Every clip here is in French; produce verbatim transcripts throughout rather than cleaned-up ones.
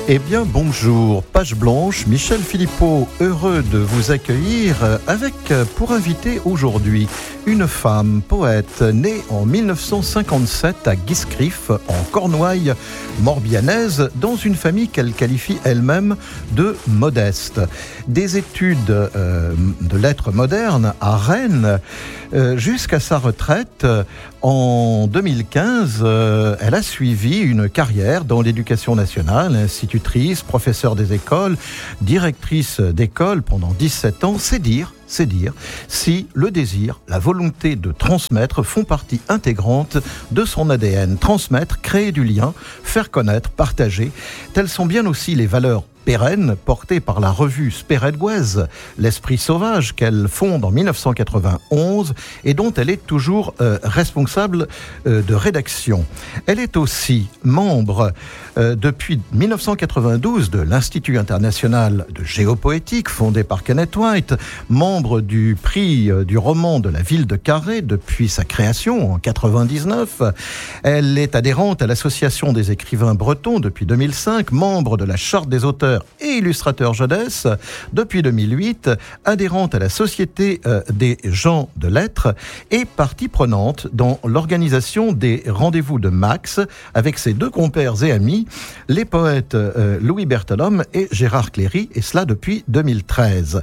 Eh bien, bonjour, page blanche, Michel Philippot, heureux de vous accueillir avec, pour inviter aujourd'hui, une femme poète née en mille neuf cent cinquante-sept à Guiscriff, en Cornouailles morbihannaise, dans une famille qu'elle qualifie elle-même de modeste. Des études euh, de lettres modernes à Rennes, euh, jusqu'à sa retraite en deux mille quinze, euh, elle a suivi une carrière dans l'éducation nationale, institutrice, professeure des écoles, directrice d'école pendant dix-sept ans. C'est dire, c'est dire, si le désir, la volonté de transmettre font partie intégrante de son A D N. Transmettre, créer du lien, faire connaître, partager, telles sont bien aussi les valeurs pérenne portée par la revue Speredguez, l'esprit sauvage qu'elle fonde en mille neuf cent quatre-vingt-onze et dont elle est toujours euh, responsable euh, de rédaction. Elle est aussi membre euh, depuis mille neuf cent quatre-vingt-douze de l'Institut international de géopoétique fondé par Kenneth White, membre du prix euh, du roman de la ville de Carré depuis sa création en quatre-vingt-dix-neuf. Elle est adhérente à l'Association des écrivains bretons depuis deux mille cinq, membre de la Charte des auteurs et illustrateur jeunesse depuis deux mille huit, adhérente à la Société euh, des gens de lettres et partie prenante dans l'organisation des rendez-vous de Max avec ses deux compères et amis, les poètes euh, Louis Berthelhomme et Gérard Cléry, et cela depuis deux mille treize.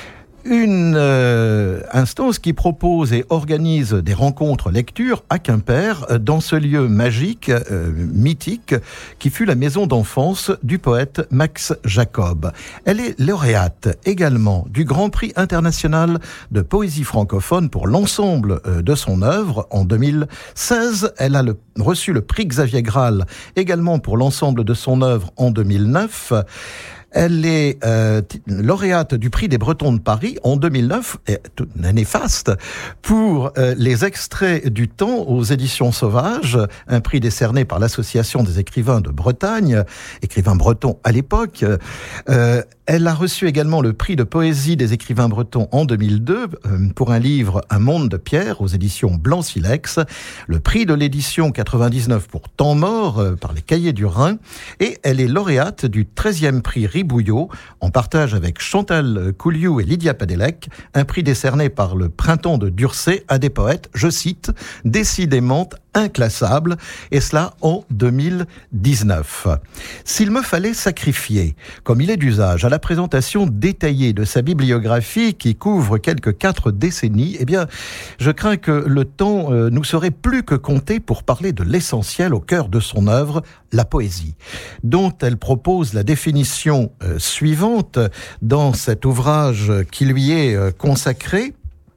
Une euh, instance qui propose et organise des rencontres lectures à Quimper, dans ce lieu magique, euh, mythique, qui fut la maison d'enfance du poète Max Jacob. Elle est lauréate également du Grand Prix international de poésie francophone pour l'ensemble euh, de son œuvre en deux mille seize. Elle a le, reçu le prix Xavier Graal également pour l'ensemble de son œuvre en deux mille neuf. Elle est euh, lauréate du prix des Bretons de Paris en deux mille neuf, et une année faste, pour euh, les extraits du temps aux éditions Sauvages, un prix décerné par l'Association des écrivains de Bretagne, écrivains bretons à l'époque. Euh, elle a reçu également le prix de poésie des écrivains bretons en deux mille deux euh, pour un livre Un monde de pierre aux éditions Blanc-Silex, le prix de l'édition quatre-vingt-dix-neuf pour Temps mort euh, par les Cahiers du Rhin, et elle est lauréate du treizième prix Ribouillot, en partage avec Chantal Couliou et Lydia Padelec, un prix décerné par le Printemps de Durcé à des poètes, je cite, décidément inclassables, et cela en deux mille dix-neuf. S'il me fallait sacrifier, comme il est d'usage, à la présentation détaillée de sa bibliographie qui couvre quelques quatre décennies, eh bien, je crains que le temps euh, nous serait plus que compté pour parler de l'essentiel au cœur de son œuvre, la poésie, dont elle propose la définition euh, suivante dans cet ouvrage qui lui est euh, consacré,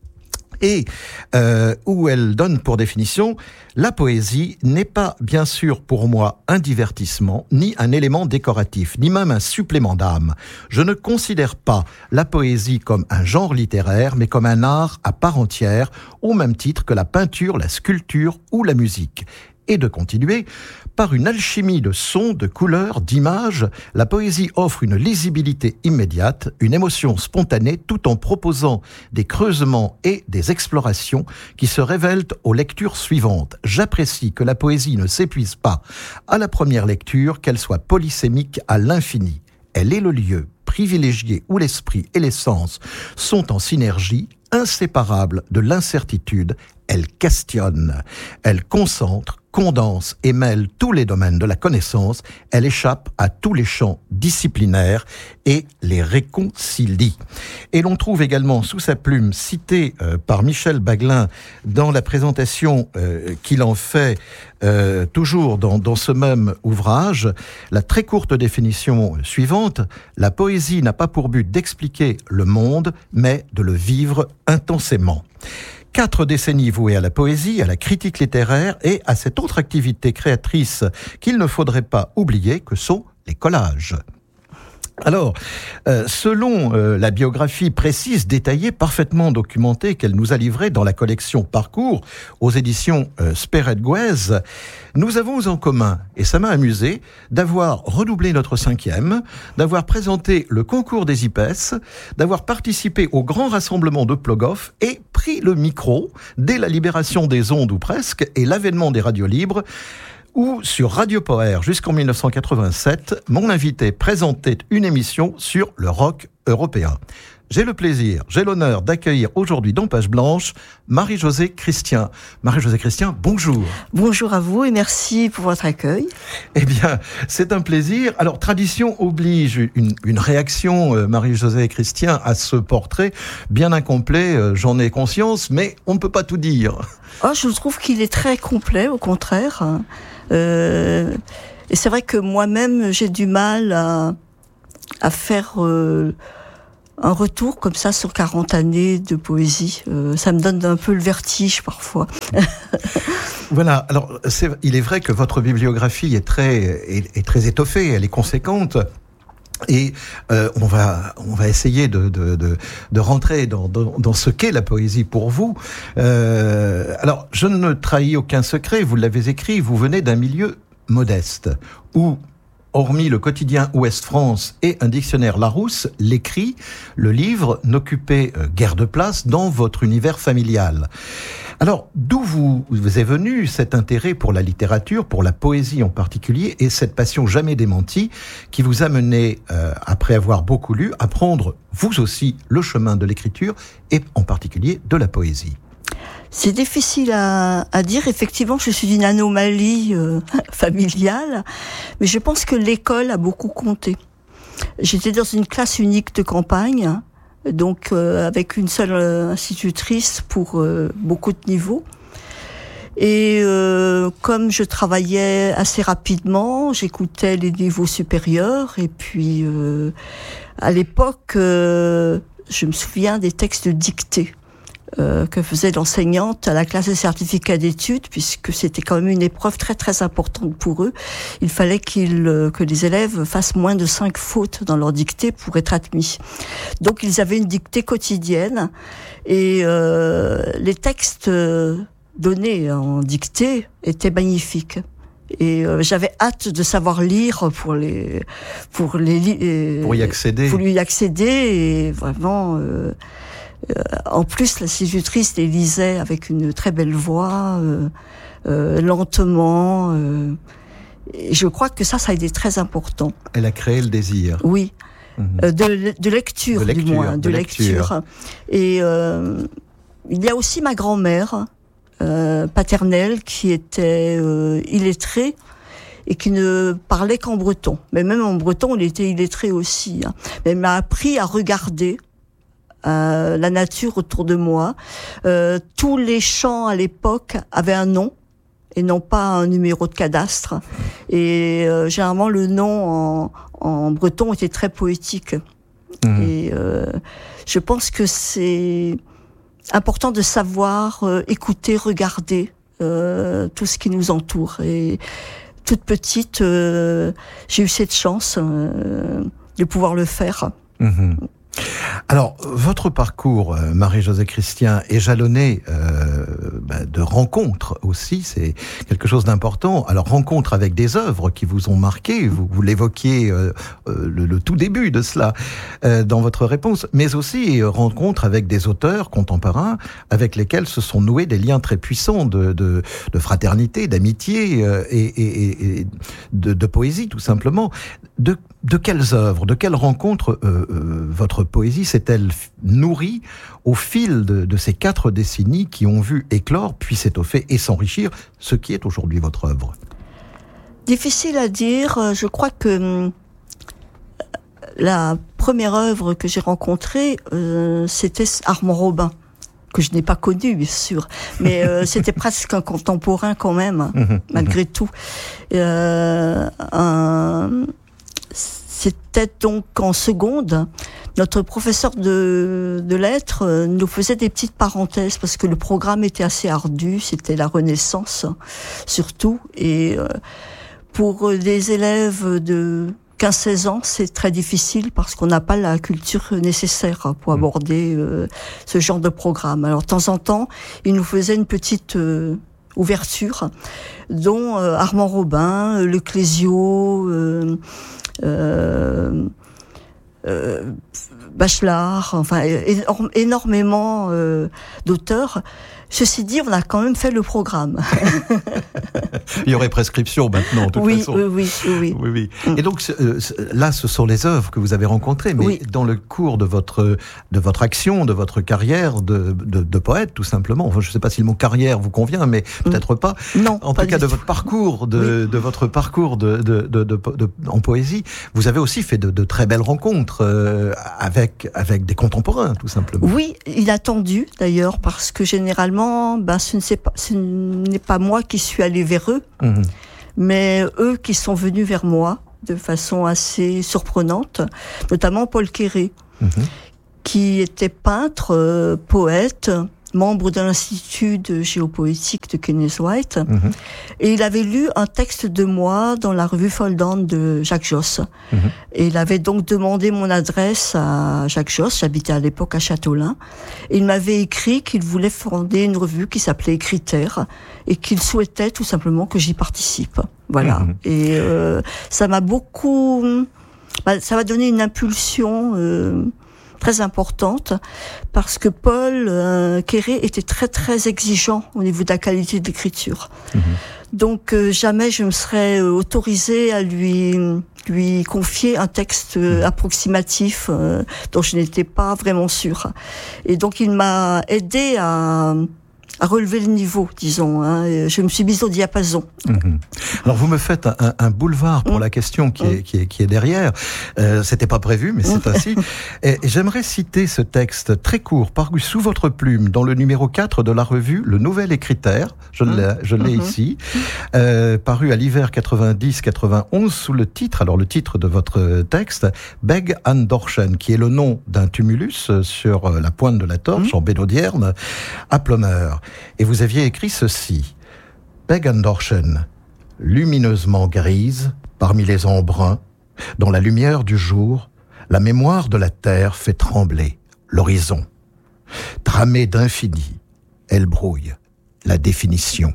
et euh, où elle donne pour définition « La poésie n'est pas, bien sûr, pour moi, un divertissement, ni un élément décoratif, ni même un supplément d'âme. Je ne considère pas la poésie comme un genre littéraire, mais comme un art à part entière, au même titre que la peinture, la sculpture ou la musique. » Et de continuer, par une alchimie de sons, de couleurs, d'images, la poésie offre une lisibilité immédiate, une émotion spontanée, tout en proposant des creusements et des explorations qui se révèlent aux lectures suivantes. J'apprécie que la poésie ne s'épuise pas à la première lecture, qu'elle soit polysémique à l'infini. Elle est le lieu privilégié où l'esprit et les sens sont en synergie, inséparables de l'incertitude. Elle questionne, elle concentre, condense et mêle tous les domaines de la connaissance, elle échappe à tous les champs disciplinaires et les réconcilie. Et l'on trouve également sous sa plume, cité euh, par Michel Baglin dans la présentation euh, qu'il en fait euh, toujours dans, dans ce même ouvrage, la très courte définition suivante: la poésie n'a pas pour but d'expliquer le monde, mais de le vivre intensément. Quatre décennies vouées à la poésie, à la critique littéraire et à cette autre activité créatrice qu'il ne faudrait pas oublier que sont les collages. Alors, euh, selon euh, la biographie précise, détaillée, parfaitement documentée qu'elle nous a livrée dans la collection Parcours aux éditions euh, Speredguez, nous avons en commun, et ça m'a amusé, d'avoir redoublé notre cinquième, d'avoir présenté le concours des I P E S, d'avoir participé au grand rassemblement de Plogoff et pris le micro dès la libération des ondes ou presque et l'avènement des radios libres, où sur Radio Power jusqu'en mille neuf cent quatre-vingt-sept, mon invité présentait une émission sur le rock européen. J'ai le plaisir, j'ai l'honneur d'accueillir aujourd'hui dans Page Blanche Marie-Josée Christian. Marie-Josée Christian, bonjour. Bonjour à vous et merci pour votre accueil. Eh bien, c'est un plaisir. Alors, tradition oblige une, une réaction, euh, Marie-Josée Christian, à ce portrait bien incomplet, euh, j'en ai conscience, mais on ne peut pas tout dire. Oh, je trouve qu'il est très complet, au contraire. Euh, et c'est vrai que moi-même, j'ai du mal à, à faire... Euh, un retour comme ça sur quarante années de poésie, euh, ça me donne un peu le vertige parfois. Voilà, alors c'est, il est vrai que votre bibliographie est très, est, est très étoffée, elle est conséquente. Et euh, on va on va essayer de de de, de rentrer dans, dans dans ce qu'est la poésie pour vous. Euh, alors je ne trahis aucun secret, vous l'avez écrit, vous venez d'un milieu modeste où, hormis le quotidien Ouest-France et un dictionnaire Larousse, l'écrit, le livre n'occupait euh, guère de place dans votre univers familial. Alors, d'où vous, vous est venu cet intérêt pour la littérature, pour la poésie en particulier, et cette passion jamais démentie qui vous a mené, euh, après avoir beaucoup lu, à prendre vous aussi le chemin de l'écriture et en particulier de la poésie? C'est difficile à, à dire. Effectivement, je suis une anomalie euh, familiale, mais je pense que l'école a beaucoup compté. J'étais dans une classe unique de campagne, donc euh, avec une seule euh, institutrice pour euh, beaucoup de niveaux. Et euh, comme je travaillais assez rapidement, j'écoutais les niveaux supérieurs. Et puis, euh, à l'époque, euh, je me souviens des textes dictés. Euh, que faisait l'enseignante à la classe de certificat d'études, puisque c'était quand même une épreuve très très importante pour eux. Il fallait qu'ils, euh, que les élèves fassent moins de cinq fautes dans leur dictée pour être admis. Donc ils avaient une dictée quotidienne et euh, les textes euh, donnés en dictée étaient magnifiques. Et euh, j'avais hâte de savoir lire pour les pour les euh, pour y accéder pour lui accéder et vraiment euh, Euh, en plus, l'institutrice les lisait avec une très belle voix, euh, euh, lentement. Euh, et je crois que ça, ça a été très important. Elle a créé le désir. Oui, mmh. euh, de, de, lecture, de lecture, du moins, de, de lecture. lecture. Et euh, il y a aussi ma grand-mère euh, paternelle qui était euh, illettrée et qui ne parlait qu'en breton. Mais même en breton, elle était illettrée aussi. Hein. Mais elle m'a appris à regarder Euh, la nature autour de moi. Euh, tous les champs à l'époque avaient un nom et non pas un numéro de cadastre. Et euh, généralement le nom en, en breton était très poétique. Mmh. Et euh, je pense que c'est important de savoir euh, écouter, regarder euh, tout ce qui nous entoure. Et toute petite, euh, j'ai eu cette chance euh, de pouvoir le faire. Mmh. Alors, votre parcours, euh, Marie-Josée Christian, est jalonné euh, bah, de rencontres aussi, c'est quelque chose d'important. Alors, rencontres avec des œuvres qui vous ont marqué, vous, vous l'évoquiez euh, euh, le, le tout début de cela euh, dans votre réponse, mais aussi euh, rencontres avec des auteurs contemporains avec lesquels se sont noués des liens très puissants de, de, de fraternité, d'amitié euh, et, et, et de, de poésie, tout simplement. De, de quelles œuvres, de quelles rencontres euh, euh, votre poésie s'est-elle nourrie au fil de, de ces quatre décennies qui ont vu éclore, puis s'étoffer et s'enrichir ce qui est aujourd'hui votre œuvre? Difficile à dire. Je crois que la première œuvre que j'ai rencontrée, euh, c'était Armand Robin, que je n'ai pas connu, bien sûr, mais euh, c'était presque un contemporain quand même, malgré tout. Euh, un... C'était donc en seconde. Notre professeur de, de lettres nous faisait des petites parenthèses parce que le programme était assez ardu. C'était la Renaissance, surtout. Et euh, pour des élèves de quinze seize ans, c'est très difficile parce qu'on n'a pas la culture nécessaire pour aborder euh, ce genre de programme. Alors, de temps en temps, il nous faisait une petite... Euh, ouverture, dont euh, Armand Robin, euh, Le Clésio, euh, euh, euh, Bachelard, enfin énorme, énormément euh, d'auteurs Ceci dit, on a quand même fait le programme. Il y aurait prescription maintenant, de toute oui, façon. Oui, oui, oui, oui, oui. Mm. Et donc, euh, là, ce sont les œuvres que vous avez rencontrées, mais oui. dans le cours de votre, de votre action, de votre carrière de, de, de poète, tout simplement. Enfin, je ne sais pas si le mot carrière vous convient, mais peut-être mm. pas. Non, en pas tout cas, de tout. votre parcours, de, oui. de votre parcours de, de, de, de, de, de, en poésie, vous avez aussi fait de, de très belles rencontres euh, avec, avec des contemporains, tout simplement. Oui, inattendu d'ailleurs, parce que généralement, ben, ce, ne pas, ce n'est pas moi qui suis allée vers eux, mmh. mais eux qui sont venus vers moi de façon assez surprenante, notamment Paul Quéré, mmh. qui était peintre, euh, poète, membre de l'Institut de géopoétique de Kenneth White, mmh. et il avait lu un texte de moi dans la revue Foldant de Jacques Josse. Mmh. Et il avait donc demandé mon adresse à Jacques Josse, j'habitais à l'époque à Châteaulin, et il m'avait écrit qu'il voulait fonder une revue qui s'appelait Critères, et qu'il souhaitait tout simplement que j'y participe. Voilà. Mmh. Et euh, ça m'a beaucoup... Bah, ça m'a donné une impulsion... Euh, très importante, parce que Paul euh, Quéré était très très exigeant au niveau de la qualité d'écriture. Mmh. Donc euh, jamais je me serais euh, autorisée à lui lui confier un texte euh, approximatif euh, dont je n'étais pas vraiment sûre. Et donc il m'a aidée à à relever le niveau, disons. Hein. Je me suis mise au diapason. Mmh. Alors vous me faites un, un boulevard pour mmh. la question qui est, qui est, qui est derrière. Euh, c'était pas prévu, mais c'est ainsi. Et j'aimerais citer ce texte très court, paru sous votre plume, dans le numéro quatre de la revue Le Nouvel Écritaire. Je mmh. l'ai, je l'ai mmh. ici. Euh, paru à l'hiver quatre-vingt-dix quatre-vingt-onze sous le titre, alors le titre de votre texte, Beg an Dorschen, qui est le nom d'un tumulus sur la pointe de la Torche, mmh. en Bénaudierne, à Plomeur. Et vous aviez écrit ceci. Beg an Dorschen, lumineusement grise, parmi les embruns, dans la lumière du jour, la mémoire de la terre fait trembler l'horizon. Tramée d'infini, elle brouille la définition.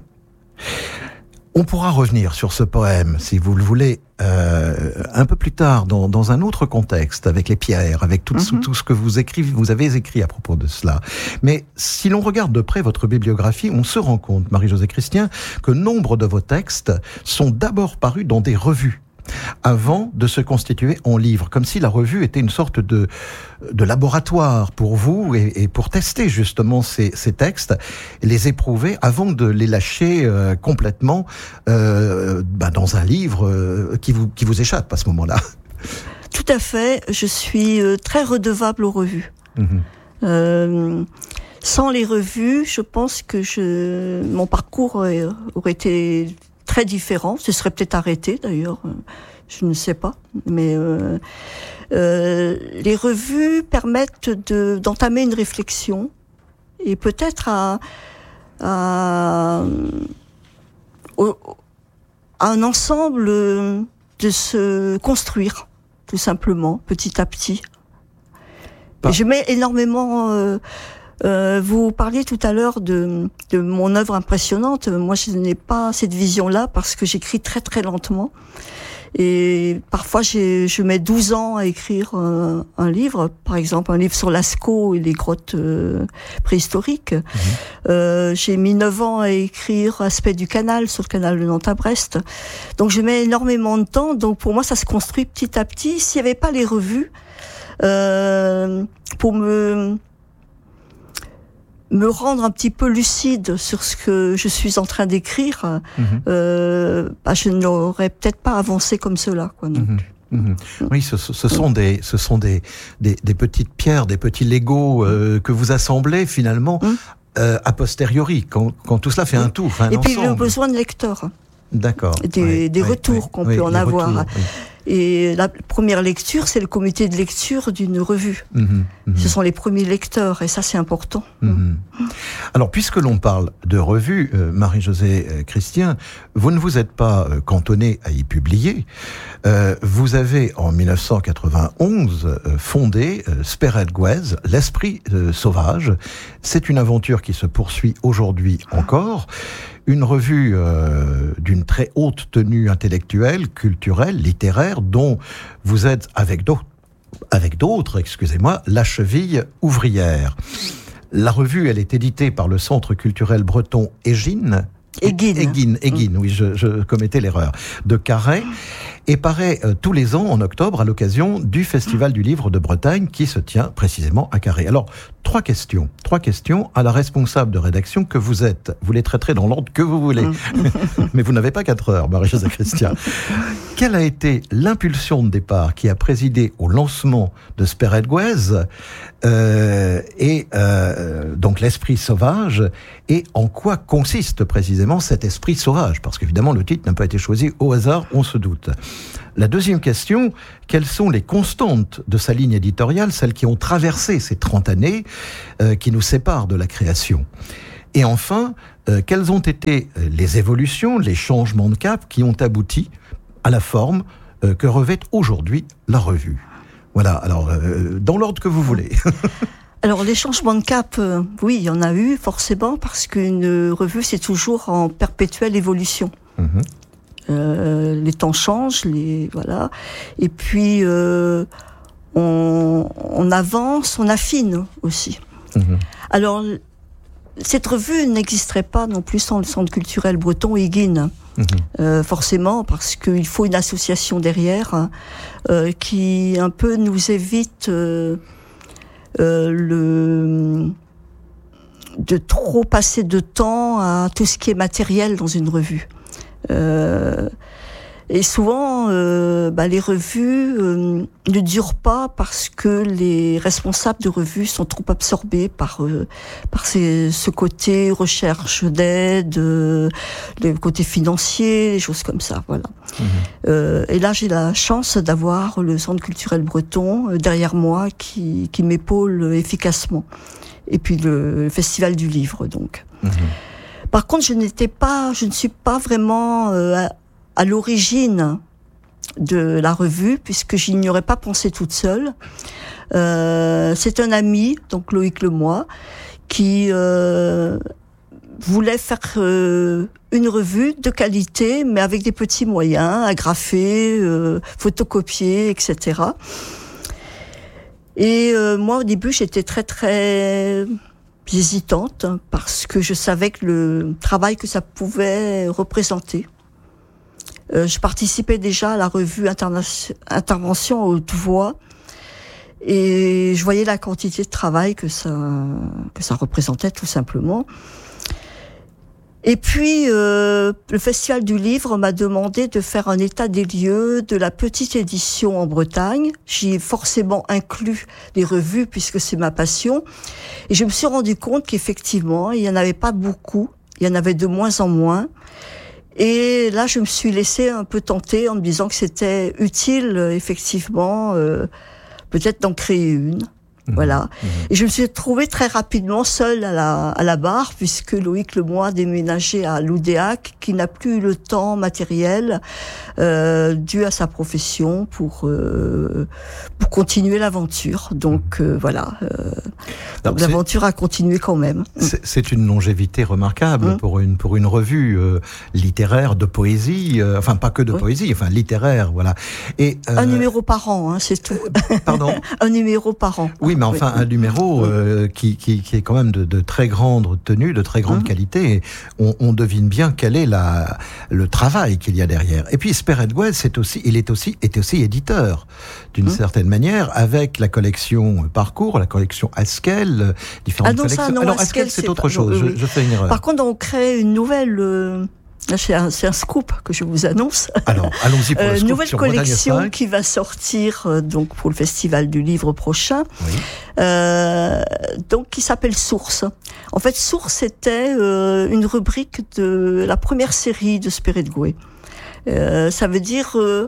On pourra revenir sur ce poème, si vous le voulez, euh, un peu plus tard, dans, dans un autre contexte, avec les pierres, avec tout, mm-hmm. tout ce que vous, écrivez, vous avez écrit à propos de cela. Mais si l'on regarde de près votre bibliographie, on se rend compte, Marie-Josée Christian, que nombre de vos textes sont d'abord parus dans des revues, avant de se constituer en livre, comme si la revue était une sorte de, de laboratoire pour vous et, et pour tester justement ces, ces textes, et les éprouver avant de les lâcher euh, complètement euh, bah, dans un livre euh, qui, vous, qui vous échappe à ce moment-là. Tout à fait, je suis euh, très redevable aux revues. Mmh. Euh, sans les revues, je pense que je, mon parcours aurait, aurait été très différent, ce serait peut-être arrêté d'ailleurs, je ne sais pas, mais euh, euh, les revues permettent de, d'entamer une réflexion et peut-être à, à, au, à un ensemble de se construire, tout simplement, petit à petit. Pas. Je mets énormément... Euh, Euh, vous parliez tout à l'heure de, de mon œuvre impressionnante. Moi, je n'ai pas cette vision-là parce que j'écris très très lentement. Et parfois, j'ai, je mets douze ans à écrire un, un livre, par exemple un livre sur Lascaux et les grottes euh, préhistoriques. Mmh. Euh, j'ai mis neuf ans à écrire Aspect du canal, sur le canal de Nantes à Brest. Donc, je mets énormément de temps. Donc, pour moi, ça se construit petit à petit. S'il n'y avait pas les revues, euh, pour me... me rendre un petit peu lucide sur ce que je suis en train d'écrire, mmh. euh, bah, je n'aurais peut-être pas avancé comme cela, quoi, non mmh. Mmh. Oui, ce, ce sont des, ce sont des, des, des petites pierres, des petits Legos euh, que vous assemblez finalement mmh. euh, a posteriori, quand, quand tout cela fait un tout, un Et puis ensemble. le besoin de lecteurs. D'accord. Des, oui, des oui, retours oui, qu'on oui, peut en avoir. Retours, oui. Et la première lecture, c'est le comité de lecture d'une revue. Mmh, mmh. Ce sont les premiers lecteurs, et ça, c'est important. Mmh. Alors, puisque l'on parle de revue, euh, Marie-Josée euh, Christian, vous ne vous êtes pas euh, cantonnée à y publier. Euh, vous avez, en dix-neuf cent quatre-vingt-onze, euh, fondé euh, Spered Gwez, l'esprit euh, sauvage. C'est une aventure qui se poursuit aujourd'hui encore. Une revue euh, d'une très haute tenue intellectuelle, culturelle, littéraire, dont vous êtes, avec d'autres, avec d'autres, excusez-moi, la cheville ouvrière. La revue, elle est éditée par le Centre culturel breton Égine. Égine. Égine, Égine, mmh. oui, je, je commettais l'erreur. De Carhaix. Et paraît euh, tous les ans en octobre à l'occasion du Festival du Livre de Bretagne qui se tient précisément à Carhaix. Alors, trois questions. Trois questions à la responsable de rédaction que vous êtes. Vous les traiterez dans l'ordre que vous voulez. Mais vous n'avez pas quatre heures, Marie-Josée Christian. Quelle a été l'impulsion de départ qui a présidé au lancement de Speredguez euh, et euh, donc l'esprit sauvage, et en quoi consiste précisément cet esprit sauvage? Parce qu'évidemment, le titre n'a pas été choisi au hasard, on se doute. La deuxième question, quelles sont les constantes de sa ligne éditoriale, celles qui ont traversé ces trente années euh, qui nous séparent de la création? Et enfin, euh, quelles ont été les évolutions, les changements de cap qui ont abouti à la forme euh, que revêt aujourd'hui la revue? Voilà, alors, euh, dans l'ordre que vous voulez. Alors, les changements de cap, euh, oui, il y en a eu, forcément, parce qu'une revue, c'est toujours en perpétuelle évolution. Mmh. Euh, les temps changent, les voilà. Et puis euh, on, on avance, on affine aussi. Mmh. Alors cette revue n'existerait pas non plus sans le Centre culturel breton Égine. Mmh. Euh, forcément, parce qu'il faut une association derrière hein, euh, qui un peu nous évite euh, euh, le de trop passer de temps à tout ce qui est matériel dans une revue. Euh, et souvent, euh, bah, les revues euh, ne durent pas parce que les responsables de revues sont trop absorbés par euh, par ces, ce côté recherche d'aide, euh, le côté financier, les choses comme ça. Voilà. Mmh. Euh, et là, j'ai la chance d'avoir le Centre culturel breton euh, derrière moi qui qui m'épaule efficacement. Et puis le Festival du Livre, donc. Mmh. Par contre, je n'étais pas, je ne suis pas vraiment euh, à, à l'origine de la revue, puisque je n'y aurais pas pensé toute seule. Euh, c'est un ami, donc Loïc Lemoy, qui euh, voulait faire euh, une revue de qualité, mais avec des petits moyens, agrafés, euh, photocopiés, et cetera. Et euh, moi, au début, j'étais très très hésitante parce que je savais que le travail que ça pouvait représenter. Euh, je participais déjà à la revue Interna- Intervention à haute voix et je voyais la quantité de travail que ça que ça représentait tout simplement. Et puis euh, le Festival du Livre m'a demandé de faire un état des lieux de la petite édition en Bretagne. J'y ai forcément inclus les revues puisque c'est ma passion. Et je me suis rendu compte qu'effectivement, il n'y en avait pas beaucoup. Il y en avait de moins en moins. Et là, je me suis laissée un peu tenter en me disant que c'était utile, effectivement, euh, peut-être d'en créer une. Mmh, voilà. Mmh. Et je me suis trouvée très rapidement seule à la, à la barre, puisque Loïc Lemoy a déménagé à Loudéac, qui n'a plus eu le temps matériel euh, dû à sa profession pour euh, pour continuer l'aventure. Donc euh, voilà, euh, non, donc l'aventure a continué quand même. C'est, c'est une longévité remarquable mmh. pour une pour une revue euh, littéraire de poésie, euh, enfin pas que de oui. poésie, enfin littéraire, voilà. Et euh, un numéro par an, hein, c'est tout. Pardon. Un numéro par an. Oui, mais enfin, oui. un numéro euh, qui, qui, qui est quand même de, de très grande tenue, de très grande mmh. qualité. Et on, on devine bien quel est la, le travail qu'il y a derrière. Et puis, Speredguez, c'est aussi, il est aussi, est aussi éditeur, d'une mmh. certaine manière, avec la collection Parcours, la collection Haskell, différentes ah non, collections. Ça, non, Alors, Haskell, Haskell, c'est, c'est autre pas, chose. Non, oui. je, je fais une erreur. Par contre, on crée une nouvelle... Euh... C'est un, c'est un scoop que je vous annonce. Alors, allons-y pour le euh, scoop nouvelle sur collection qui va sortir euh, donc pour le Festival du Livre prochain. Oui. Euh, donc qui s'appelle Source. En fait, Source était euh, une rubrique de la première série de Speredguez. Euh, ça veut dire euh,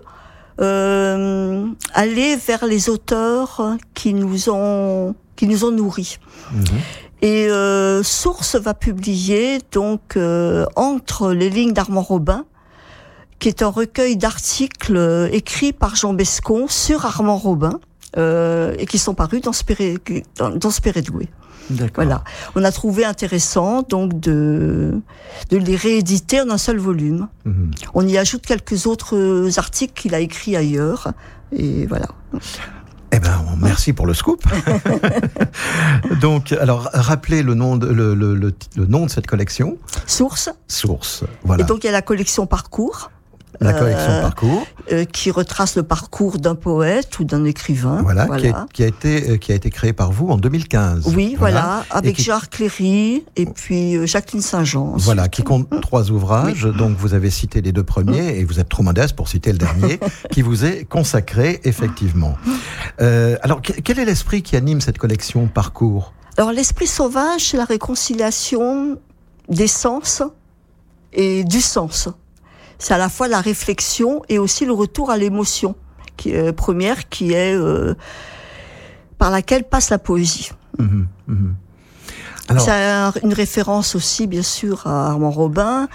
euh, aller vers les auteurs qui nous ont qui nous ont nourris. Mmh. Et euh, Source va publier donc euh, Entre les lignes d'Armand Robin, qui est un recueil d'articles euh, écrits par Jean Bescon sur Armand Robin euh, et qui sont parus dans Speredguez. Dans, dans Speredguez. D'accord. Voilà. On a trouvé intéressant donc de de les rééditer en un seul volume. Mmh. On y ajoute quelques autres articles qu'il a écrits ailleurs et voilà. Eh ben, merci pour le scoop. Donc, alors, rappelez le nom de, le, le, le, le nom de cette collection. Source. Source, voilà. Et donc, il y a la collection Parcours. La collection euh, Parcours. Euh, qui retrace le parcours d'un poète ou d'un écrivain. Voilà, voilà. Qui, a, qui, a été, euh, qui a été créé par vous en deux mille quinze. Oui, voilà, voilà avec qui... Gérard Cléry et puis euh, Jacqueline Saint-Jean. Voilà, ensuite. Qui compte mmh. trois ouvrages. Oui. Donc, vous avez cité les deux premiers mmh. et vous êtes trop modeste pour citer le dernier, qui vous est consacré, effectivement. Euh, alors, quel est l'esprit qui anime cette collection Parcours ? Alors, l'esprit sauvage, c'est la réconciliation des sens et du sens. C'est à la fois la réflexion et aussi le retour à l'émotion qui est, euh, première, qui est euh, par laquelle passe la poésie. Mmh, mmh. Alors... C'est une référence aussi, bien sûr, à Armand Robin,